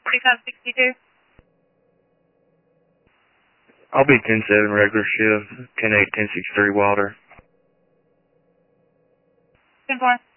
4562. I'll be 10-7 regular shift, 10-8, 10-6-3 Wilder. 10-4.